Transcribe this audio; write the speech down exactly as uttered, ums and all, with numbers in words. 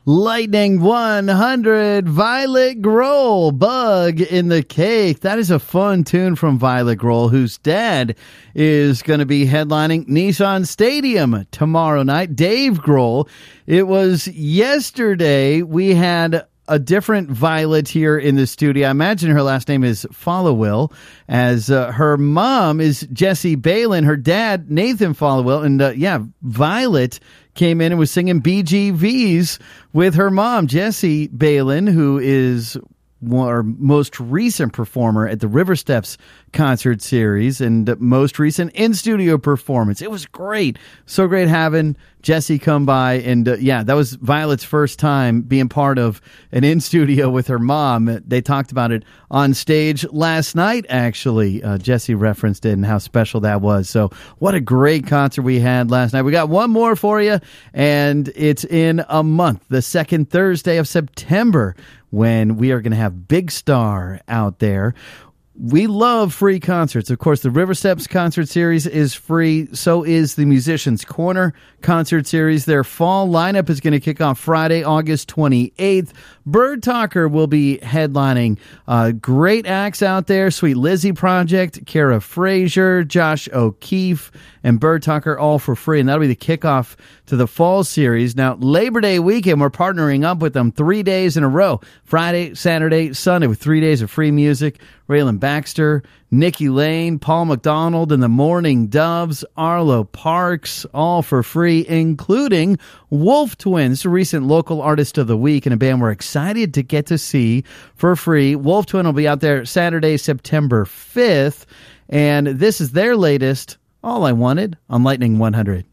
Lightning one hundred, Violet Grohl, Bug in the Cake. That is a fun tune from Violet Grohl, whose dad is going to be headlining Nissan Stadium tomorrow night. Dave Grohl. It was yesterday we had a different Violet here in the studio. I imagine her last name is Followill, as uh, her mom is Jessie Balin, her dad Nathan Followill, and uh, yeah, Violet came in and was singing B G Vs with her mom, Jessie Balin, who is our most recent performer at the River Steps concert series and most recent in-studio performance. It was great. So great having Jessie come by. And uh, yeah, that was Violet's first time being part of an in-studio with her mom. They talked about it on stage last night, actually. Uh, Jessie referenced it and how special that was. So what a great concert we had last night. We got one more for you, and it's in a month, the second Thursday of September, when we are going to have Big Star out there. We love free concerts. Of course, the River Steps concert series is free. So is the Musicians Corner concert series. Their fall lineup is going to kick off Friday, August twenty-eighth. Bird Talker will be headlining. Uh, great acts out there. Sweet Lizzie Project, Kara Frazier, Josh O'Keefe, and Bird Talker, all for free. And that'll be the kickoff to the fall series. Now, Labor Day weekend, we're partnering up with them three days in a row. Friday, Saturday, Sunday, with three days of free music. Raylan Baxter, Nikki Lane, Paul McDonald, and the Morning Doves, Arlo Parks, all for free, including Wolf Twins, a recent local artist of the week and a band we're excited to get to see for free. Wolf Twin will be out there Saturday, September fifth, and this is their latest, All I Wanted, on Lightning one hundred.